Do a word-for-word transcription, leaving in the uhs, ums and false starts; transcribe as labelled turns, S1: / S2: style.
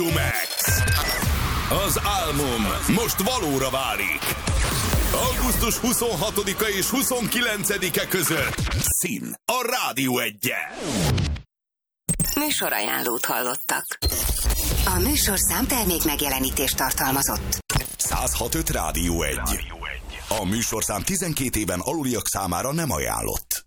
S1: Max. Az álmom most valóra válik. augusztus huszonhatodika és huszonkilencedike között Szín a Rádió Egyen.
S2: Műsorajánlót hallottak. A műsorszám termék megjelenítést tartalmazott.
S1: száz hat pont öt Rádió Egy. A műsorszám tizenkét éven aluliak számára nem ajánlott.